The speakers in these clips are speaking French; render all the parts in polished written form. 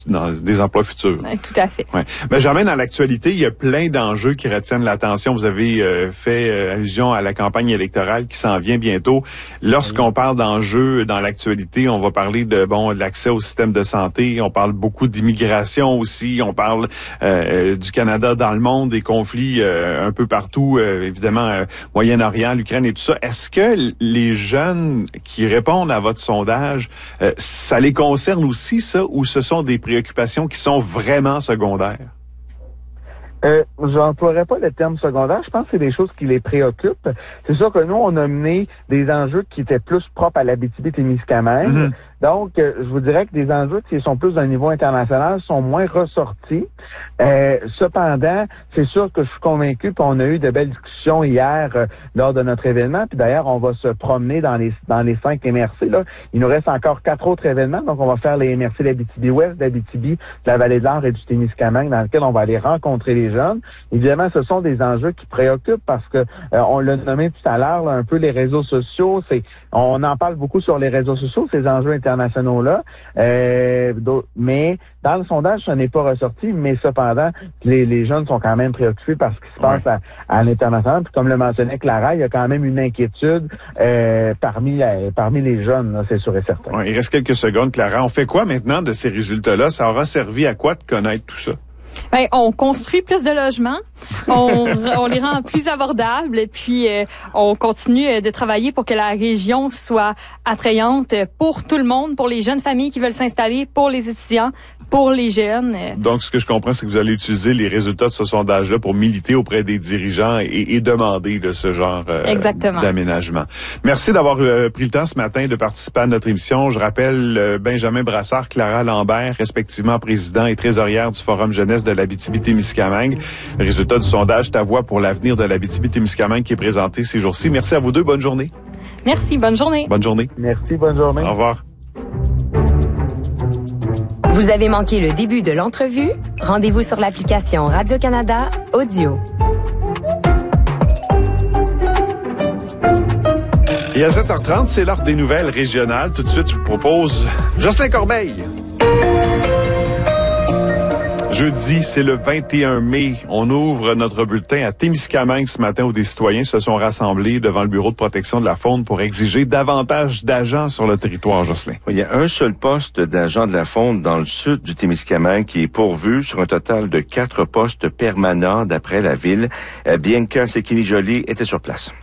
dans des emplois futurs. Tout à fait. Ouais. Benjamin, dans l'actualité, il y a plein d'enjeux qui retiennent l'attention. Vous avez fait allusion à la campagne électorale qui s'en vient bientôt. Lorsqu'on parle d'enjeux dans l'actualité, on va parler de l'accès au système de santé. On parle beaucoup d'immigration aussi. On parle du Canada dans le monde, des conflits un peu partout, évidemment, Moyen-Orient, l'Ukraine et tout ça. Est-ce que les jeunes qui répondent à votre sondage, ça les concerne aussi, ça, ou ce sont des préoccupations qui sont vraiment secondaires? J'emploierais pas le terme secondaire. Je pense que c'est des choses qui les préoccupent. C'est sûr que nous, on a mené des enjeux qui étaient plus propres à l'Abitibi-Témiscamingue. Mm-hmm. Donc, je vous dirais que des enjeux qui sont plus d'un niveau international sont moins ressortis. Cependant, c'est sûr que je suis convaincu qu'on a eu de belles discussions hier lors de notre événement. Puis d'ailleurs, on va se promener dans les 5 MRC. Là. Il nous reste encore 4 autres événements. Donc, on va faire les MRC d'Abitibi-Ouest, d'Abitibi, de la Vallée-de-l'Or et du Témiscamingue, dans lesquels on va aller rencontrer les jeunes. Évidemment, ce sont des enjeux qui préoccupent parce que on l'a nommé tout à l'heure, là, un peu les réseaux sociaux. On en parle beaucoup sur les réseaux sociaux, ces enjeux internationaux-là. Mais dans le sondage, ça n'est pas ressorti, mais cependant, les jeunes sont quand même préoccupés par ce qui se passe à l'international. Puis comme le mentionnait Clara, il y a quand même une inquiétude parmi les jeunes, là, c'est sûr et certain. Ouais, il reste quelques secondes, Clara. On fait quoi maintenant de ces résultats-là? Ça aura servi à quoi de connaître tout ça? Ben, on construit plus de logements, on les rend plus abordables, et puis on continue de travailler pour que la région soit attrayante pour tout le monde, pour les jeunes familles qui veulent s'installer, pour les étudiants, pour les jeunes. Donc, ce que je comprends, c'est que vous allez utiliser les résultats de ce sondage-là pour militer auprès des dirigeants et demander de ce genre d'aménagement. Merci d'avoir pris le temps ce matin de participer à notre émission. Je rappelle Benjamin Brassard, Clara Lambert, respectivement président et trésorière du Forum jeunesse de l'Abitibi-Témiscamingue. Résultat du sondage Ta voix pour l'avenir de l'Abitibi-Témiscamingue qui est présenté ces jours-ci. Merci à vous deux. Bonne journée. Merci. Bonne journée. Bonne journée. Merci. Bonne journée. Au revoir. Vous avez manqué le début de l'entrevue? Rendez-vous sur l'application Radio-Canada Audio. Et à 7h30, c'est l'heure des nouvelles régionales. Tout de suite, je vous propose Jocelyn Corbeil. Jeudi, c'est le 21 mai. On ouvre notre bulletin à Témiscamingue ce matin où des citoyens se sont rassemblés devant le Bureau de protection de la faune pour exiger davantage d'agents sur le territoire, Jocelyn. Il y a un seul poste d'agent de la faune dans le sud du Témiscamingue qui est pourvu sur un total de 4 postes permanents d'après la ville. Bianca Sekini-Joly était sur place.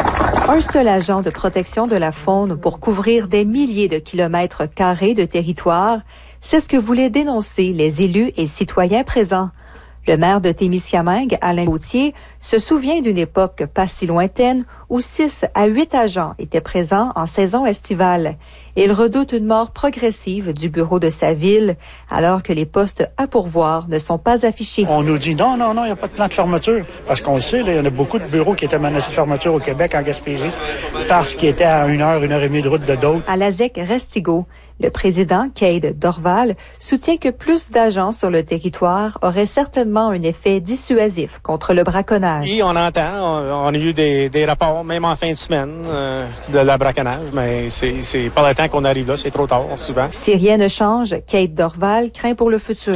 Un seul agent de protection de la faune pour couvrir des milliers de kilomètres carrés de territoire, c'est ce que voulaient dénoncer les élus et citoyens présents. Le maire de Témiscamingue, Alain Gauthier, se souvient d'une époque pas si lointaine où 6 à 8 agents étaient présents en saison estivale. Il redoute une mort progressive du bureau de sa ville, alors que les postes à pourvoir ne sont pas affichés. On nous dit non, il n'y a pas de plan de fermeture. Parce qu'on le sait, il y en a beaucoup de bureaux qui étaient menacés de fermeture au Québec, en Gaspésie, parce qu'ils étaient à 1 heure et demie de route de d'autres. À la ZEC Restigo, le président, Cade Dorval, soutient que plus d'agents sur le territoire aurait certainement un effet dissuasif contre le braconnage. Oui, on entend. On a eu des rapports, même en fin de semaine, de la braconnage, mais c'est pas le temps qu'on arrive là, c'est trop tard, souvent. Si rien ne change, Cade Dorval craint pour le futur.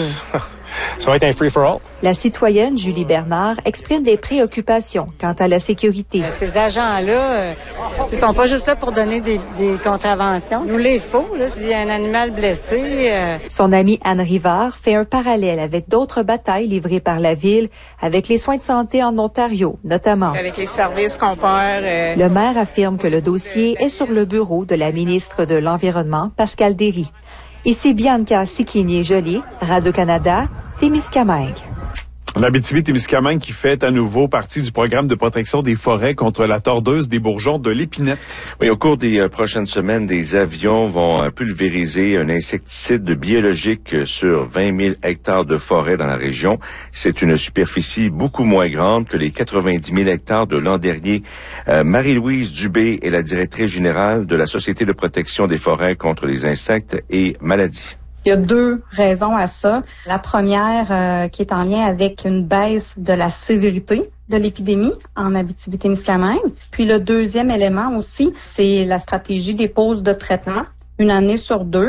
Ça va être un free-for-all. La citoyenne Julie Bernard exprime des préoccupations quant à la sécurité. Ces agents-là, ils sont pas juste là pour donner des contraventions. Nous, les faut, là, s'il y a un animal blessé. Son amie Anne Rivard fait un parallèle avec d'autres batailles livrées par la ville avec les soins de santé en Ontario, notamment. Avec les services qu'on perd. Le maire affirme que le dossier est sur le bureau de la ministre de l'Environnement, Pascale Derry. Ici Bianca Sikini-Joly, Radio-Canada, Témiscamingue. L'Abitibi-Témiscamingue qui fait à nouveau partie du programme de protection des forêts contre la tordeuse des bourgeons de l'épinette. Oui, au cours des prochaines semaines, des avions vont pulvériser un insecticide biologique sur 20 000 hectares de forêt dans la région. C'est une superficie beaucoup moins grande que les 90 000 hectares de l'an dernier. Marie-Louise Dubé est la directrice générale de la Société de protection des forêts contre les insectes et maladies. Il y a 2 raisons à ça. La première, qui est en lien avec une baisse de la sévérité de l'épidémie en Abitibi-Témiscamingue. Puis le deuxième élément aussi, c'est la stratégie des pauses de traitement, 1 année sur 2.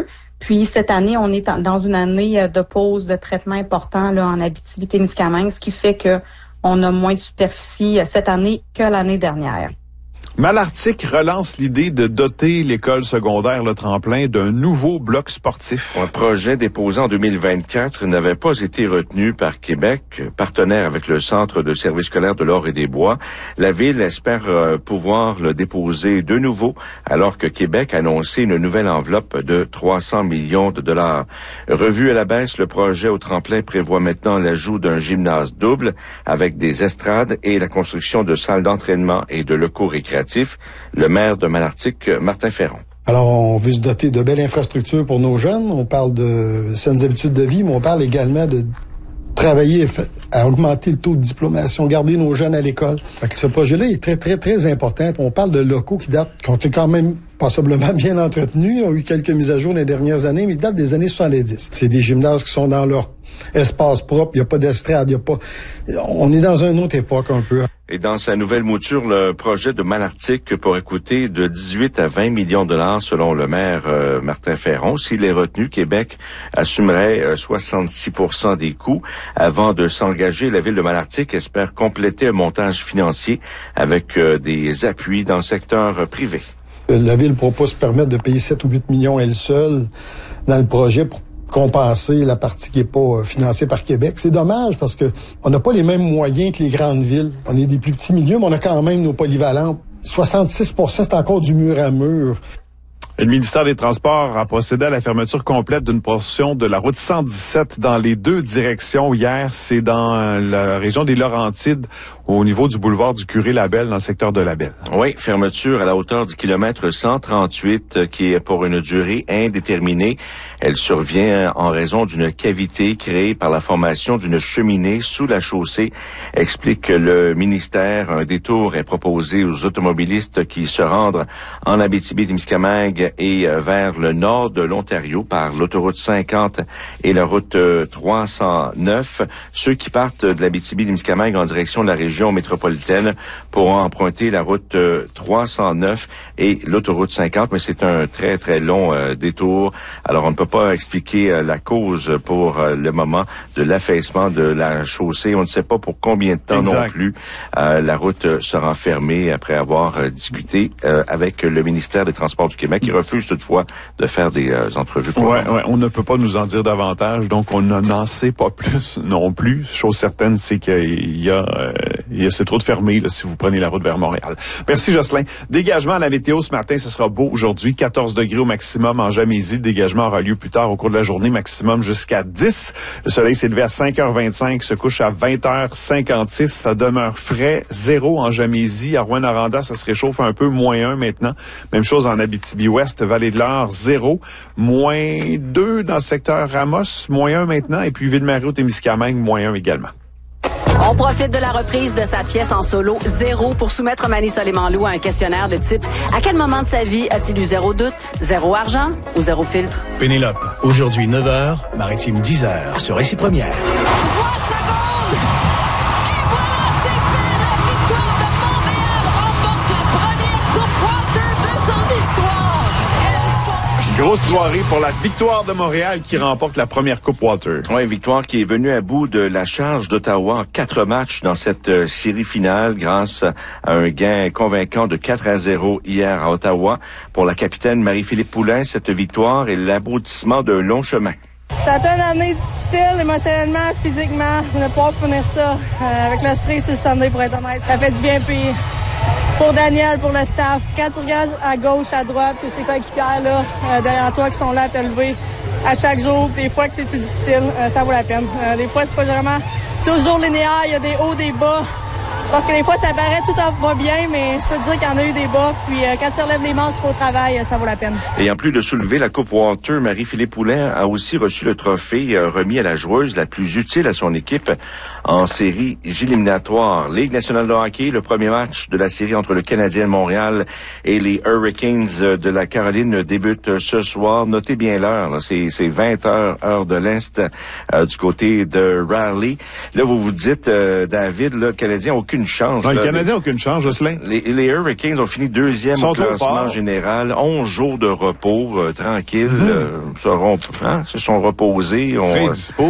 Puis cette année, on est dans une année de pause de traitement important là, en Abitibi-Témiscamingue, ce qui fait que on a moins de superficie cette année que l'année dernière. Malartic relance l'idée de doter l'école secondaire Le Tremplin d'un nouveau bloc sportif. Un projet déposé en 2024 n'avait pas été retenu par Québec, partenaire avec le Centre de services scolaires de l'Or et des Bois. La Ville espère pouvoir le déposer de nouveau, alors que Québec a annoncé une nouvelle enveloppe de 300 millions de dollars. Revu à la baisse, le projet au Tremplin prévoit maintenant l'ajout d'un gymnase double avec des estrades et la construction de salles d'entraînement et de locaux récréatifs. Le maire de Malartic, Martin Ferron. Alors, on veut se doter de belles infrastructures pour nos jeunes. On parle de saines habitudes de vie, mais on parle également de travailler à augmenter le taux de diplomation, garder nos jeunes à l'école. Fait que ce projet-là est très, très, très important. Puis on parle de locaux qui ont été quand même possiblement bien entretenus. Ils ont eu quelques mises à jour dans les dernières années, mais ils datent des années 70. C'est des gymnases qui sont dans leur espace propre. Il n'y a pas d'estrade, on est dans une autre époque un peu. Et dans sa nouvelle mouture, le projet de Malartic pourrait coûter de 18 à 20 millions de dollars selon le maire Martin Ferron. S'il est retenu, Québec assumerait 66% des coûts. Avant de s'engager, la ville de Malartic espère compléter un montage financier avec des appuis dans le secteur privé. La ville propose se permettre de payer 7 ou 8 millions elle seule dans le projet pour compenser la partie qui est pas financée par Québec. C'est dommage parce que on n'a pas les mêmes moyens que les grandes villes. On est des plus petits milieux, mais on a quand même nos polyvalentes. 66%, c'est encore du mur à mur. Le ministère des Transports a procédé à la fermeture complète d'une portion de la route 117 dans les deux directions hier. C'est dans la région des Laurentides, au niveau du boulevard du Curé-Labelle, dans le secteur de Labelle. Oui, fermeture à la hauteur du kilomètre 138 qui est pour une durée indéterminée. Elle survient en raison d'une cavité créée par la formation d'une cheminée sous la chaussée, explique le ministère. Un détour est proposé aux automobilistes qui se rendent en Abitibi-Témiscamingue et vers le nord de l'Ontario par l'autoroute 50 et la route 309. Ceux qui partent de l'Abitibi-Témiscamingue en direction de la région métropolitaine pourront emprunter la route 309 et l'autoroute 50, mais c'est un très, très long détour. Alors, on ne peut pas expliquer la cause pour le moment de l'affaissement de la chaussée. On ne sait pas pour combien de temps non plus la route sera fermée après avoir discuté avec le ministère des Transports du Québec qui refuse toutefois de faire des entrevues. On ne peut pas nous en dire davantage, donc on n'en sait pas plus non plus. Chose certaine, c'est c'est trop de fermé là, si vous prenez la route vers Montréal. Merci Jocelyn. Dégagement à la météo ce matin, ce sera beau aujourd'hui, 14 degrés au maximum en Jamaisie. Le dégagement aura lieu plus tard au cours de la journée, maximum jusqu'à 10. Le soleil s'est levé à 5h25, se couche à 20h56. Ça demeure frais, 0 en Jamaisie. À Rouyn-Noranda, ça se réchauffe un peu, -1 maintenant. Même chose en Abitibi-Ouest, Vallée-de-l'Or, 0. -2 dans le secteur Ramos, -1 maintenant. Et puis Ville-Marie-au-Témiscamingue, -1 également. On profite de la reprise de sa pièce en solo, 0, pour soumettre Mani Soleiman-Lou à un questionnaire de type « À quel moment de sa vie a-t-il eu 0 doute, 0 argent ou 0 filtre? » Pénélope, aujourd'hui 9h, Maritime 10h, sur Récit Première. 3 secondes! Et voilà, c'est fait! La victoire de Montréal remporte la première Coupe Walter de son histoire! Grosse soirée pour la victoire de Montréal qui remporte la première Coupe Walter. Oui, victoire qui est venue à bout de la charge d'Ottawa en 4 matchs dans cette série finale grâce à un gain convaincant de 4-0 hier à Ottawa. Pour la capitaine Marie-Philippe Poulin, cette victoire est l'aboutissement d'un long chemin. Ça a été une année difficile, émotionnellement, physiquement, de pouvoir finir ça avec la série sur le Sunday, pour être honnête. Ça fait du bien, puis pour Daniel, pour le staff. Quand tu regardes à gauche, à droite, puis ces coéquipiers là derrière toi qui sont là à te lever à chaque jour, des fois que c'est plus difficile, ça vaut la peine. Des fois, c'est pas vraiment toujours linéaire, il y a des hauts, des bas. Parce que des fois, ça paraît tout va bien, mais je peux te dire qu'il y en a eu des bas. Puis quand tu relèves les manches au travail, ça vaut la peine. Et en plus de soulever la Coupe Walter, Marie-Philippe Poulin a aussi reçu le trophée remis à la joueuse la plus utile à son équipe en séries éliminatoires. Ligue nationale de hockey, le premier match de la série entre le Canadien de Montréal et les Hurricanes de la Caroline débute ce soir. Notez bien l'heure, c'est 20h, heure de l'Est, du côté de Raleigh. Là, vous vous dites, David, le Canadien n'a aucune aucune chance. Non, les Canadiens n'ont aucune chance, Jocelyn. Les Hurricanes ont fini deuxième au classement général. 11 jours de repos, tranquille. Se sont reposés. Très dispo.